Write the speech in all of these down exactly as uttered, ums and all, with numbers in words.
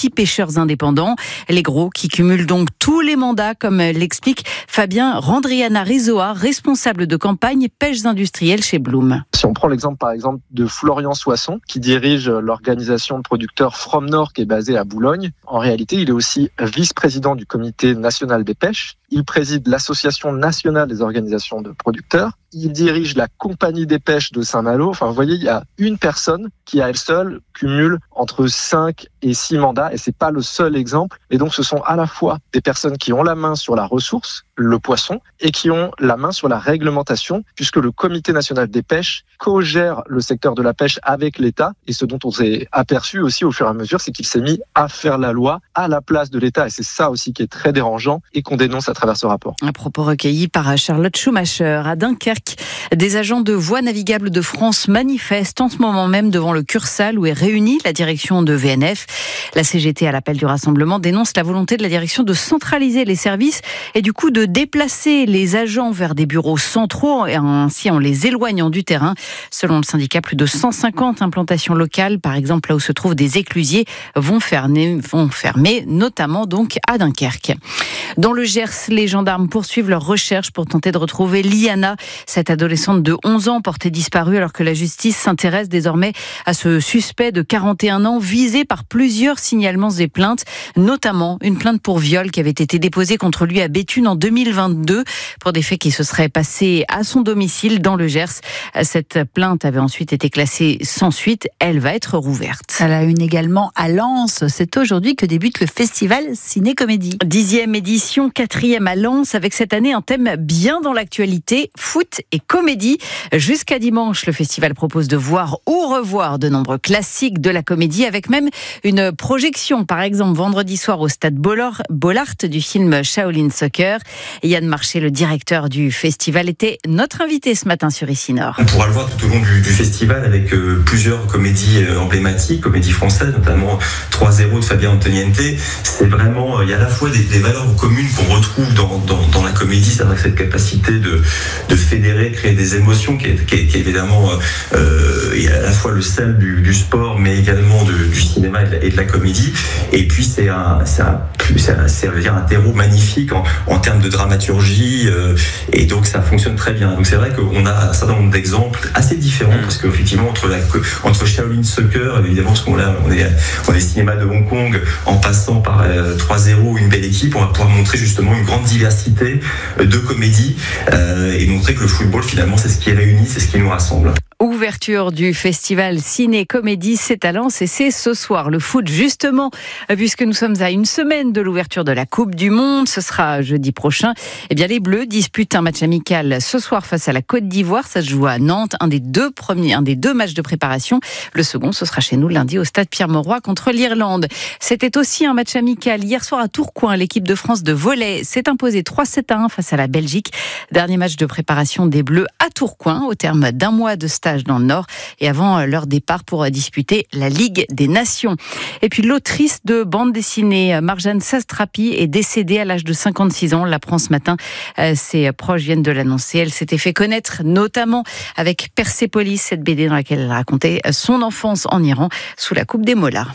petits pêcheurs indépendants. Les gros qui cumulent donc tous les mandats, comme l'explique Fabien Randriana Rizoa, responsable de campagne pêches industrielles chez Bloom. Si on prend l'exemple par exemple de Florian Soisson, qui dirige l'organisation de producteurs From Nord qui est basée à Boulogne, en réalité il est aussi vice-président du comité national des pêches. Il préside l'association nationale des organisations de producteurs. Il dirige la compagnie des pêches de Saint-Malo. Enfin, vous voyez, il y a une personne qui, à elle seule, cumule entre cinq et six mandats. Et c'est pas le seul exemple. Et donc, ce sont à la fois des personnes qui ont la main sur la ressource, le poisson, et qui ont la main sur la réglementation, puisque le comité national des pêches co-gère le secteur de la pêche avec l'État. Et ce dont on s'est aperçu aussi au fur et à mesure, c'est qu'il s'est mis à faire la loi à la place de l'État. Et c'est ça aussi qui est très dérangeant et qu'on dénonce à travers ce rapport. Un propos recueilli par Charlotte Schumacher. À Dunkerque, des agents de Voies navigables de France manifestent en ce moment même devant le Cursal où est réunie la direction de V N F. La C G T, à l'appel du rassemblement, dénonce la volonté de la direction de centraliser les services et du coup de déplacer les agents vers des bureaux centraux et ainsi en les éloignant du terrain. Selon le syndicat, plus de cent cinquante implantations locales, par exemple là où se trouvent des éclusiers, vont fermer, vont fermer notamment donc à Dunkerque. Dans le Gers, les gendarmes poursuivent leurs recherches pour tenter de retrouver Liana, cette adolescente de onze ans portée disparue, alors que la justice s'intéresse désormais à ce suspect de quarante et un ans visé par plusieurs signalements et plaintes, notamment une plainte pour viol qui avait été déposée contre lui à Béthune en deux mille vingt-deux pour des faits qui se seraient passés à son domicile dans le Gers. Cette plainte avait ensuite été classée sans suite. Elle va être rouverte. À la une également à Lens. C'est aujourd'hui que débute le festival Ciné-Comédie. Dixième édition, quatrième à Lens, avec cette année un thème bien dans l'actualité, foot et comédie. Jusqu'à dimanche, le festival propose de voir ou revoir de nombreux classiques de la comédie, avec même une projection, par exemple vendredi soir au stade Bollard, Bollard du film Shaolin Soccer. Yann Marché, le directeur du festival, était notre invité ce matin sur Ici Nord. On pourra le voir tout au long du, du festival avec euh, plusieurs comédies euh, emblématiques, comédies françaises, notamment trois zéro de Fabien Antoniente. C'est vraiment, euh, il y a à la fois des, des valeurs communes qu'on retrouve dans, dans, dans la comédie, c'est-à-dire cette capacité de, de fédérer, créer des émotions qui est, qui est, qui est évidemment euh, il y a à la fois le sel du, du sport, mais également de, du cinéma et de, la, et de la comédie. Et puis c'est un, c'est un, c'est un, c'est un, un terreau magnifique en, en termes de dramaturgie, euh, et donc ça fonctionne très bien. Donc c'est vrai qu'on a un certain nombre d'exemples assez différents, parce qu'effectivement entre, la, entre Shaolin Soccer, évidemment, parce qu'on là, on est, on est cinéma de Hong Kong, en passant par euh, trois zéro, une belle équipe, on va pouvoir montrer justement une grande diversité de comédies euh, et montrer que le football finalement c'est ce qui réunit, c'est ce qui nous rassemble. Ouverture du festival Ciné-Comédie, c'est à Lens et c'est ce soir. Le foot, justement, puisque nous sommes à une semaine de l'ouverture de la Coupe du Monde, ce sera jeudi prochain. Eh bien, les Bleus disputent un match amical ce soir face à la Côte d'Ivoire. Ça se joue à Nantes, un des deux premiers, un des deux matchs de préparation. Le second, ce sera chez nous lundi au stade Pierre-Mauroy contre l'Irlande. C'était aussi un match amical hier soir à Tourcoing. L'équipe de France de volley s'est imposée trois sept à un face à la Belgique. Dernier match de préparation des Bleus à Tourcoing au terme d'un mois de stage dans le Nord et avant leur départ pour disputer la Ligue des Nations. Et puis l'autrice de bande dessinée Marjane Sastrapi est décédée à l'âge de cinquante-six ans. On l'apprend ce matin, ses proches viennent de l'annoncer. Elle s'était fait connaître notamment avec Persépolis, cette B D dans laquelle elle racontait son enfance en Iran sous la coupe des mollahs.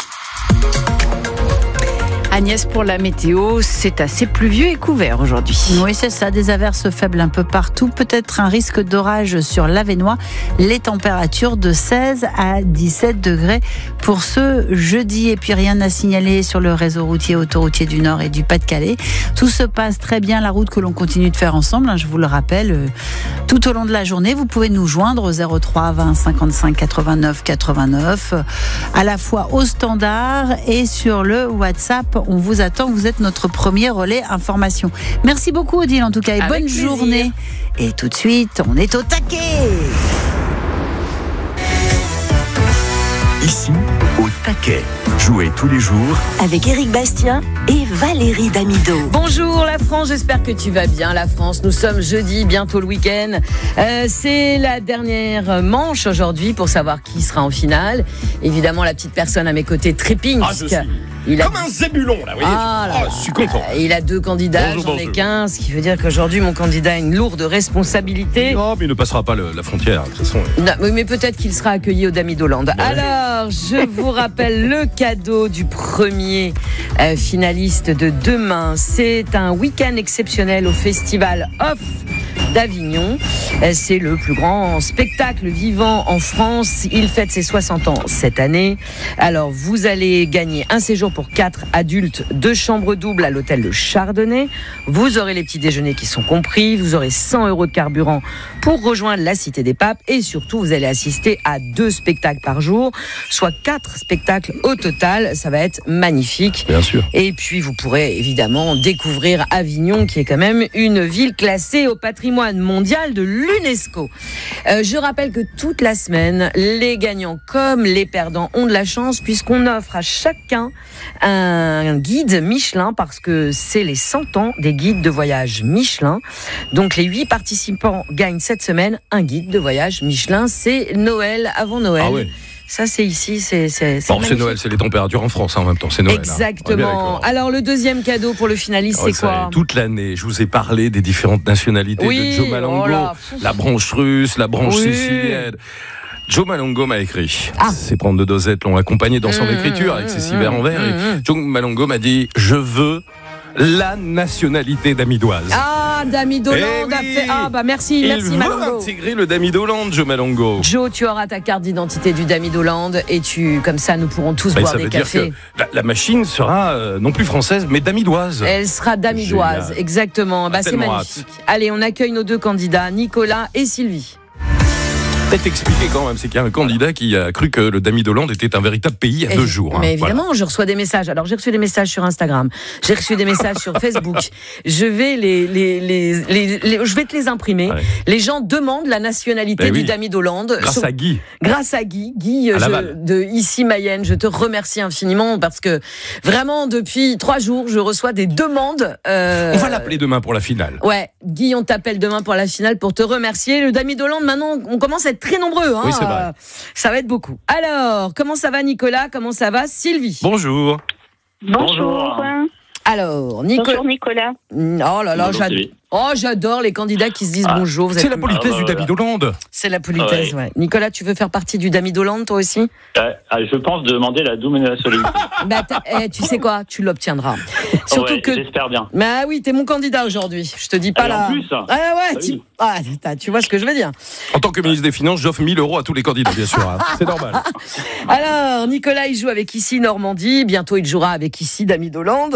Agnès, pour la météo, c'est assez pluvieux et couvert aujourd'hui. Oui, c'est ça, des averses faibles un peu partout. Peut-être un risque d'orage sur l'Avesnois. Les températures de seize à dix-sept degrés pour ce jeudi. Et puis rien à signaler sur le réseau routier, autoroutier du Nord et du Pas-de-Calais. Tout se passe très bien, la route que l'on continue de faire ensemble, hein, je vous le rappelle, tout au long de la journée. Vous pouvez nous joindre au zéro trois vingt cinquante-cinq quatre-vingt-neuf quatre-vingt-neuf, à la fois au standard et sur le WhatsApp. On vous attend, vous êtes notre premier relais information. Merci beaucoup Odile en tout cas et Avec bonne plaisir. journée. Et tout de suite, on est au taquet. Ici, au taquet. Jouez tous les jours avec Éric Bastien et Valérie Damido. Bonjour la France, j'espère que tu vas bien la France. Nous sommes jeudi, bientôt le week-end. Euh, c'est la dernière manche aujourd'hui pour savoir qui sera en finale. Évidemment, la petite personne à mes côtés trépigne. Ah, je suis. Il a... Comme un zébulon, là, vous voyez. Ah, là, oh, là. je suis content. Il a deux candidats, Bonjour, j'en ai bonjour. quinze, ce qui veut dire qu'aujourd'hui, mon candidat a une lourde responsabilité. Non, mais il ne passera pas le- la frontière, de toute façon. Non, mais- mais peut-être qu'il sera accueilli au Damidoland. Alors, je vous rappelle le cadeau du premier euh, finaliste de demain. C'est un week-end exceptionnel au festival Off d'Avignon. Euh, C'est le plus grand spectacle vivant en France. Il fête ses soixante ans cette année. Alors, vous allez gagner un séjour pour quatre adultes, deux chambres doubles à l'hôtel de Chardonnay. Vous aurez les petits déjeuners qui sont compris. Vous aurez cent euros de carburant pour rejoindre la Cité des Papes. Et surtout, vous allez assister à deux spectacles par jour, soit quatre spectacles au total. Ça va être magnifique. Bien sûr. Et puis, vous pourrez évidemment découvrir Avignon, qui est quand même une ville classée au patrimoine mondial de l'UNESCO. Euh, je rappelle que toute la semaine, les gagnants comme les perdants ont de la chance, puisqu'on offre à chacun un guide Michelin, parce que c'est les cent ans des guides de voyage Michelin. Donc, les huit participants gagnent cette semaine un guide de voyage Michelin. C'est Noël, avant Noël. Ah ouais. Ça, c'est ici, c'est c'est Bon, c'est magnifique. Noël, c'est les températures en France hein, en même temps, c'est Noël. hein. On est bien Exactement. d'accord. Alors, le deuxième cadeau pour le finaliste, Ah c'est ouais, ça, quoi? toute l'année, je vous ai parlé des différentes nationalités Oui, de Joe Malongo, oh là. la branche russe, la branche Oui. sicilienne. Joe Malongo m'a écrit. Ah. Ses prendre de dosette l'ont accompagné dans son Mmh, écriture avec ses six verres en verre. mmh, Et mmh. Joe Malongo m'a dit, je veux la nationalité d'Amidoise. Ah, Damidoland Eh a oui. fait. Ah, bah merci, Il merci veut Malongo. intégrer le Damidoland, Joe Malongo. Joe, tu auras ta carte d'identité du Damidoland et tu, comme ça, nous pourrons tous Mais boire ça des veut dire cafés. que la, la machine sera euh, non plus française, mais damidoise. Elle sera damidoise, Génial. exactement. Bah, c'est tellement magnifique. Allez, on accueille nos deux candidats, Nicolas et Sylvie. Peut-être expliquer quand même, c'est qu'il y a un candidat qui a cru que le Damidoland était un véritable pays il y a deux Évi- jours. hein. Mais Voilà. évidemment, je reçois des messages. Alors, j'ai reçu des messages sur Instagram, j'ai reçu des messages sur Facebook. Je vais les, les, les, les, les- je vais te les imprimer. Ouais. Les gens demandent la nationalité Ben du oui. Damidoland. Grâce Sur- à Guy. Grâce à Guy, Guy À je- Laval. de ici Mayenne, je te remercie infiniment parce que vraiment depuis trois jours, je reçois des demandes. euh, On va l'appeler demain pour la finale. Ouais, Guy, on t'appelle demain pour la finale pour te remercier. Le Damidoland, maintenant, on commence à être très nombreux. Hein, Oui, c'est vrai. euh, ça va être beaucoup. Alors, comment ça va Nicolas? Comment ça va Sylvie? Bonjour. Bonjour. Alors, Nicolas. Bonjour Nicolas. Oh là là, Bonjour, j'adore. Sylvie. Oh, j'adore les candidats qui se disent Ah, bonjour. Vous C'est êtes- la politesse Ah, du bah, Damidoland. C'est la politesse, Ouais. ouais. Nicolas, tu veux faire partie du Damidoland, toi aussi? Euh, je pense demander la double nationalité. Bah, t'as- eh, tu sais quoi? Tu l'obtiendras. Surtout Ouais, que. j'espère bien. Bah oui, t'es mon candidat aujourd'hui. Je te dis pas Ah, et là. en plus Ah ouais, Ah tu... oui. ah, t'as- tu vois ce que je veux dire. En tant que ministre des Finances, j'offre mille euros à tous les candidats, bien sûr. hein. C'est normal. Alors, Nicolas, il joue avec ici Normandie. Bientôt, il jouera avec ici Damidoland.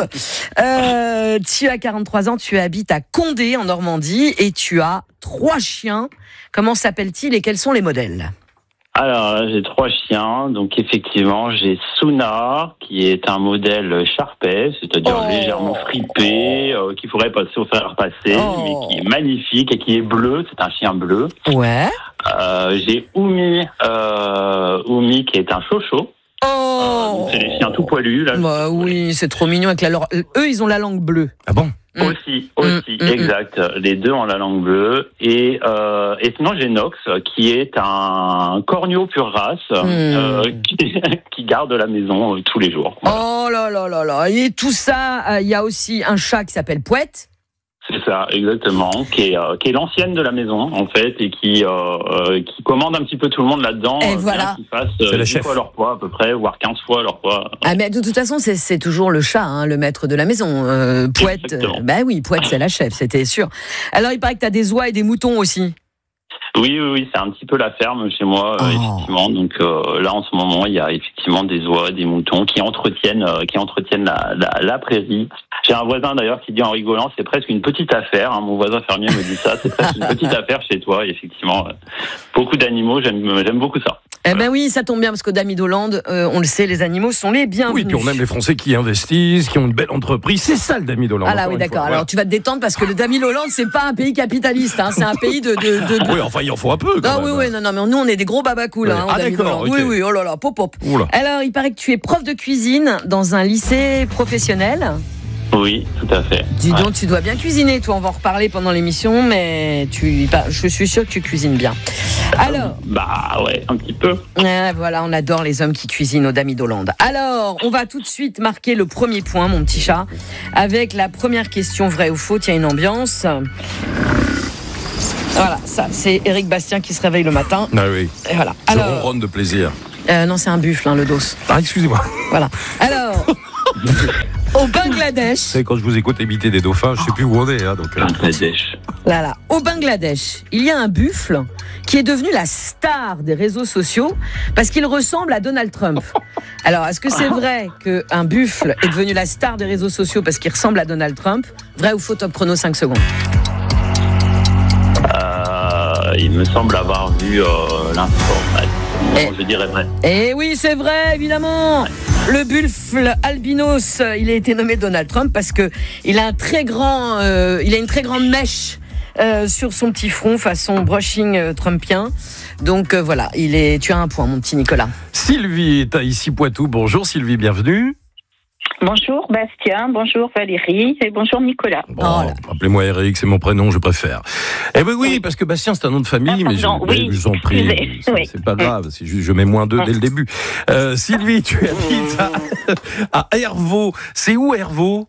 Euh, tu as quarante-trois ans, tu habites à Condé, en Normandie, et tu as trois chiens. Comment s'appellent-ils et quels sont les modèles? Alors, là, j'ai trois chiens. Donc, effectivement, j'ai Suna, qui est un modèle Sharpei, c'est-à-dire Oh. légèrement fripé, euh, qu'il faudrait passer au fer passer, Oh. mais qui est magnifique et qui est bleu. C'est un chien bleu. Ouais. Euh, j'ai Oumi, euh, Oumi, qui est un chocho. Oh. C'est les chiens tout poilus, là. Bah oui, c'est trop mignon avec la leur- Eux, ils ont la langue bleue. Ah bon? Mm. Aussi, aussi, Mm, mm, exact. Les deux ont la langue bleue. Et, euh, et sinon, j'ai Nox, qui est un corneau pure race, euh, qui, qui garde la maison euh, tous les jours. Voilà. Oh là là là là. Et tout ça, euh, il y a aussi un chat qui s'appelle Pouette. C'est ça, exactement. Qui est, euh, qui est l'ancienne de la maison, en fait, et qui, euh, euh, qui commande un petit peu tout le monde là-dedans. Et euh, voilà. bien qu'ils fassent C'est euh, la dix chef. fois leur poids, à peu près, voire quinze fois leur poids. Ah mais de toute façon, c'est, c'est toujours le chat, hein, le maître de la maison. Euh, Pouette, Exactement. euh, bah oui, Pouette, c'est la chef, c'était sûr. Alors, il paraît que tu as des oies et des moutons aussi. Oui, oui, oui, c'est un petit peu la ferme chez moi, euh, Oh. effectivement. Donc euh, là, en ce moment, il y a effectivement des oies, des moutons qui entretiennent, euh, qui entretiennent la, la, la prairie. J'ai un voisin d'ailleurs qui dit en rigolant, c'est presque une petite affaire. Hein, mon voisin fermier me dit ça, c'est presque une petite affaire chez toi. Et effectivement, euh, beaucoup d'animaux, j'aime, j'aime beaucoup ça. Eh ben oui, ça tombe bien parce qu'au Damidoland, euh, on le sait, les animaux sont les bienvenus. Oui, puis on aime les Français qui investissent, qui ont une belle entreprise. C'est ça le Damidoland. Ah là encore oui, une d'accord. fois. Alors tu vas te détendre parce que le Damidoland, c'est pas un pays capitaliste, hein, c'est un pays de. de, de, de... Oui, enfin, il en faut un peu. Quand Ah même. oui, oui, non, non, mais nous, on est des gros babacools, Ouais. hein, au Ah, Damidoland. d'accord, ok. Oui, oui, oh là là, pop, pop. Oula. Alors, il paraît que tu es prof de cuisine dans un lycée professionnel. Oui, tout à fait. Dis Ouais. donc, tu dois bien cuisiner, toi. On va en reparler pendant l'émission, mais tu, bah, je suis sûre que tu cuisines bien. Alors, Bah ouais, un petit peu. euh, voilà, on adore les hommes qui cuisinent aux Dames d'Hollande. Alors, on va tout de suite marquer le premier point, mon petit chat, avec la première question vraie ou faux. Il y a une ambiance. Voilà, ça, c'est Éric Bastien qui se réveille le matin. Ah oui. Et voilà. Je Alors, ronronne de plaisir. euh, non, c'est un buffle, hein, le dos. Ah, excusez-moi. Voilà. Alors, au Bangladesh. Vous savez, quand je vous écoute imiter des dauphins, je sais plus où on est. Hein, donc, euh, Bangladesh. Là, là. Au Bangladesh, il y a un buffle qui est devenu la star des réseaux sociaux parce qu'il ressemble à Donald Trump. Alors, est-ce que c'est vrai qu'un buffle est devenu la star des réseaux sociaux parce qu'il ressemble à Donald Trump? Vrai ou faux? Top chrono, cinq secondes. Euh, il me semble avoir vu euh, l'information. Eh. Je dirais vrai. Eh oui, c'est vrai, évidemment. Le buffle albinos, il a été nommé Donald Trump parce que il a un très grand, euh, il a une très grande mèche euh, sur son petit front, façon brushing euh, trumpien. Donc euh, voilà, il est. Tu as un point, mon petit Nicolas. Sylvie est à Issy-Poitou. Bonjour Sylvie, bienvenue. Bonjour Bastien, bonjour Valérie et bonjour Nicolas. Bon, Oh là. appelez-moi Eric, c'est mon prénom, je préfère. Eh ben oui, oui. Parce que Bastien, c'est un nom de famille, Ah, mais je, pardon, mais oui, je vous en prie, excusez, c'est, oui. c'est pas grave, c'est juste, je mets moins deux dès le début. Euh, Sylvie, tu habites à, à Hervaux. C'est où Hervaux?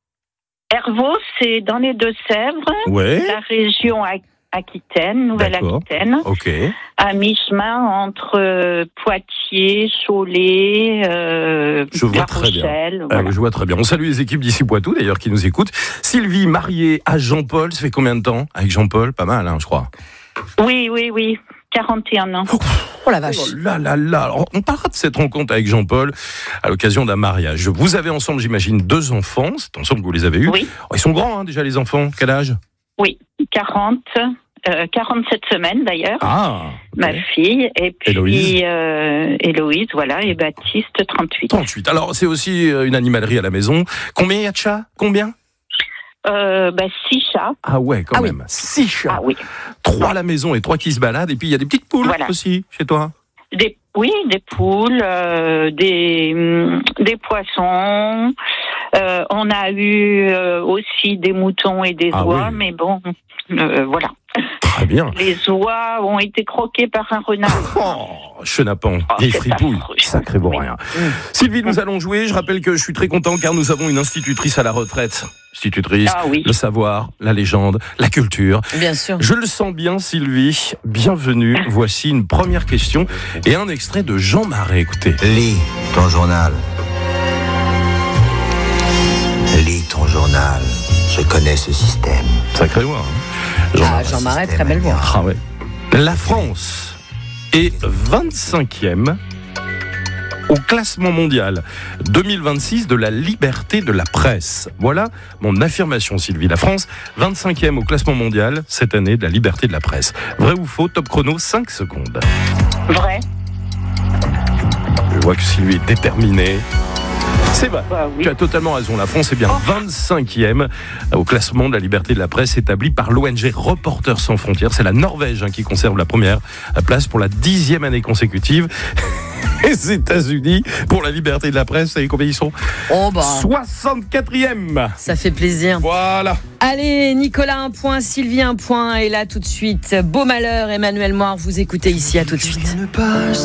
Hervaux, c'est dans les Deux-Sèvres, Ouais. la région Aqu- Aquitaine, Nouvelle-Aquitaine, Ok. à mi-chemin entre euh, Poitiers, Cholet, euh, Je vois La très bien. Rochelle. Ah, Voilà. je vois très bien. On salue les équipes d'ici-Poitou, d'ailleurs, qui nous écoutent. Sylvie, mariée à Jean-Paul, ça fait combien de temps avec Jean-Paul? Pas mal, hein, je crois. Oui, oui, oui, quarante et un ans. Oh la vache. Oh là là là. Alors, on parlera de cette rencontre avec Jean-Paul à l'occasion d'un mariage. Vous avez ensemble, j'imagine, deux enfants. C'est ensemble que vous les avez eus. Oui, Oh, ils sont grands, hein, déjà, les enfants. Quel âge? oui, quarante, euh, quarante-sept semaines d'ailleurs. Ah, ok. Ma fille, et puis Héloïse. euh, Héloïse, voilà, et Baptiste, trente-huit. trente-huit. Alors, c'est aussi euh, une animalerie à la maison. Combien il y a de chats? Combien? Euh, bah, six chats. Ah ouais, quand Ah oui. même. Six chats. Ah oui. Trois à la maison et trois qui se baladent. Et puis, il y a des petites poules Voilà. aussi, chez toi. Des, oui, des poules, euh, des, hum, des poissons. Euh, on a eu euh, aussi des moutons et des Ah oies, oui. mais bon, euh, voilà. Très bien. Les oies ont été croquées par un renard. Oh, chenapan, Oh, vieille c'est fripouille, affreux. sacré bon Oui. rien. Sylvie, nous allons jouer. Je rappelle que je suis très content car nous avons une institutrice à la retraite. Institutrice, Ah oui. le savoir, la légende, la culture. Bien sûr. Je le sens bien, Sylvie. Bienvenue. Voici une première question et un extrait de Jean Marais. Écoutez. Lis ton journal. Lis ton journal. Je connais ce système. Sacré voix. Hein. Ah, Jean Marais, très belle voix. Ah ouais. La France est vingt-cinquième au classement mondial deux mille vingt-six de la liberté de la presse. Voilà mon affirmation, Sylvie. La France, vingt-cinquième au classement mondial cette année de la liberté de la presse. Vrai ou faux? Top chrono, cinq secondes. Vrai. Je vois que Sylvie est déterminée. C'est vrai. Bah, oui. Tu as totalement raison. La France est bien vingt-cinquième au classement de la liberté de la presse établi par l'O N G Reporters sans frontières. C'est la Norvège hein, qui conserve la première place pour la dixième année consécutive. Les États-Unis, pour la liberté de la presse, vous savez combien ils sont? Oh bah, soixante-quatrième. ça fait plaisir. Voilà. Allez, Nicolas un point, Sylvie un point, et là tout de suite, Beau Malheur, Emmanuel Moir, vous écoutez ici, à tout de suite.